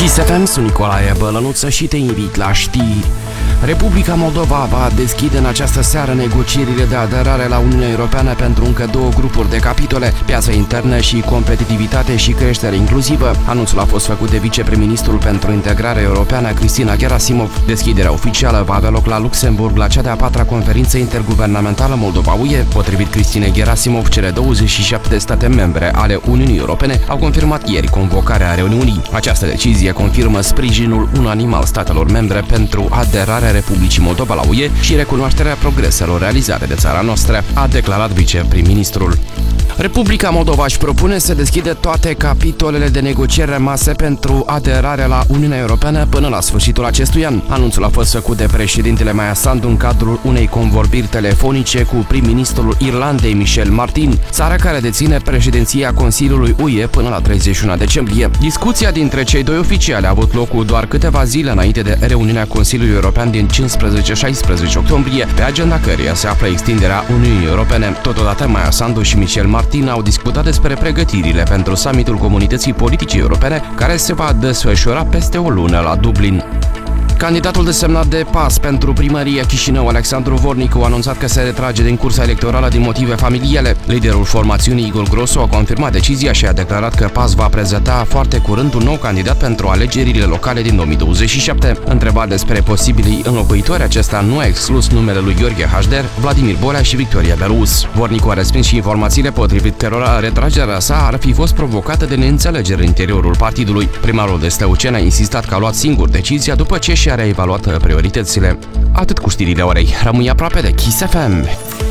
Kiss FM, sunt Nicolae Bălănuță și te invit la știri. Republica Moldova va deschide în această seară negocierile de aderare la Uniunea Europeană pentru încă două grupuri de capitole, piața internă și competitivitate și creștere inclusivă. Anunțul a fost făcut de viceprim-ministrul pentru integrare europeană, Cristina Gerasimov. Deschiderea oficială va avea loc la Luxemburg, la cea de-a patra conferință interguvernamentală Moldova-UE. Potrivit Cristinei Gerasimov, cele 27 de state membre ale Uniunii Europene au confirmat ieri convocarea reuniunii. Această decizie confirmă sprijinul unanim al statelor membre pentru aderarea Republicii Moldova la UE și recunoașterea progreselor realizate de țara noastră, a declarat viceprim-ministrul. Republica Moldova își propune să deschide toate capitolele de negocieri rămase pentru aderarea la Uniunea Europeană până la sfârșitul acestui an. Anunțul a fost făcut de președintele Maia Sandu în cadrul unei convorbiri telefonice cu prim-ministrul Irlandei Michel Martin, țara care deține președinția Consiliului UE până la 31 decembrie. Discuția dintre cei doi oficiali a avut loc cu doar câteva zile înainte de reuniunea Consiliului European din 15-16 octombrie, pe agenda căreia se află extinderea Uniunii Europene. Totodată, Maia Sandu și Michel Martin au discutat despre pregătirile pentru summitul Comunității Politice Europene, care se va desfășura peste o lună la Dublin. Candidatul desemnat de PAS pentru primăria Chișinău, Alexandru Vornicu, a anunțat că se retrage din cursa electorală din motive familiale. Liderul formațiunii, Igor Grosu, a confirmat decizia și a declarat că PAS va prezenta foarte curând un nou candidat pentru alegerile locale din 2027. Întrebat despre posibilii înlocuitori, acesta nu a exclus numele lui Gheorghe Hașder, Vladimir Bolea și Victoria Belus. Vornicu a respins și informațiile potrivit cărora retragerea sa ar fi fost provocată de neînțelegeri în interiorul partidului. Primarul de Stăuceni a insistat că a luat singur decizia după ce și-a reevaluat prioritățile. Atât cu știrile orei. Rămâi aproape de Kiss FM.